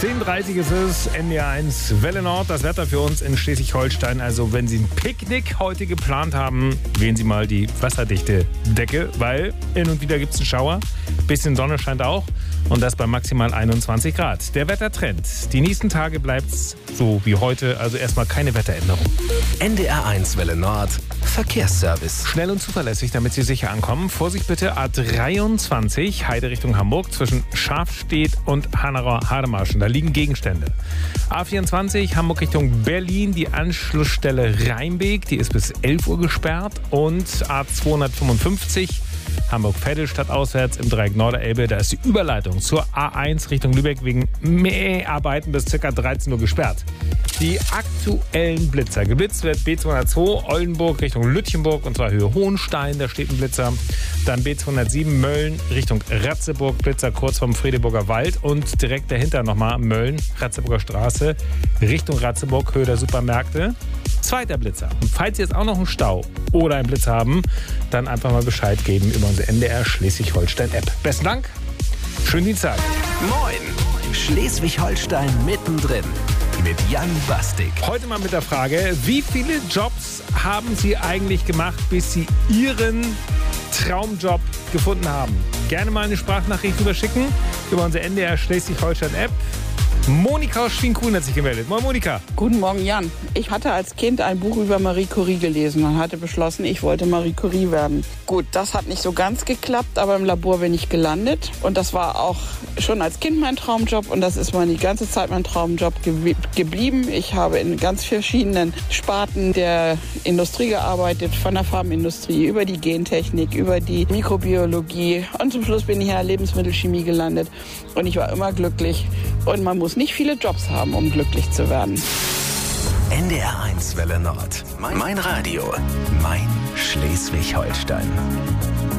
10.30 ist es, NDR1 Welle Nord, das Wetter für uns in Schleswig-Holstein. Also wenn Sie ein Picknick heute geplant haben, wählen Sie mal die wasserdichte Decke, weil hin und wieder gibt es einen Schauer. Bisschen Sonne scheint auch und das bei maximal 21 Grad. Der Wettertrend. Die nächsten Tage bleibt es so wie heute, also erstmal keine Wetteränderung. NDR1 Welle Nord, Verkehrsservice. Schnell und zuverlässig, damit Sie sicher ankommen. Vorsicht bitte, A23, Heide Richtung Hamburg, zwischen Schafstedt und Hanauer-Hademarschen. Da liegen Gegenstände. A24, Hamburg Richtung Berlin, die Anschlussstelle Rheinbeek, die ist bis 11 Uhr gesperrt. Und A255, Hamburg-Vettelstadt auswärts im Dreieck Norderelbe, da ist die Überleitung zur A1 Richtung Lübeck wegen Mäharbeiten bis ca. 13 Uhr gesperrt. Die aktuellen Blitzer. Geblitzt wird B202 Oldenburg Richtung Lütchenburg und zwar Höhe Hohenstein, da steht ein Blitzer. Dann B207 Mölln Richtung Ratzeburg, Blitzer kurz vom Fredeburger Wald und direkt dahinter nochmal Mölln, Ratzeburger Straße Richtung Ratzeburg, Höhe der Supermärkte. Zweiter Blitzer. Und falls Sie jetzt auch noch einen Stau oder einen Blitz haben, dann einfach mal Bescheid geben über unsere NDR Schleswig-Holstein-App. Besten Dank. Schönen Dienstag. Moin. Schleswig-Holstein mittendrin. Mit Jan Bastik. Heute mal mit der Frage, wie viele Jobs haben Sie eigentlich gemacht, bis Sie Ihren Traumjob gefunden haben? Gerne mal eine Sprachnachricht überschicken über unsere NDR Schleswig-Holstein-App. Monika aus Schwinkuhn hat sich gemeldet. Moin Monika. Guten Morgen, Jan. Ich hatte als Kind ein Buch über Marie Curie gelesen und hatte beschlossen, ich wollte Marie Curie werden. Gut, das hat nicht so ganz geklappt, aber im Labor bin ich gelandet. Und das war auch schon als Kind mein Traumjob und das ist die ganze Zeit mein Traumjob geblieben. Ich habe in ganz verschiedenen Sparten der Industrie gearbeitet, von der Pharmaindustrie über die Gentechnik, über die Mikrobiologie und zum Schluss bin ich in der Lebensmittelchemie gelandet und ich war immer glücklich. Und man muss nicht viele Jobs haben, um glücklich zu werden. NDR1 Welle Nord. Mein Radio. Mein Schleswig-Holstein.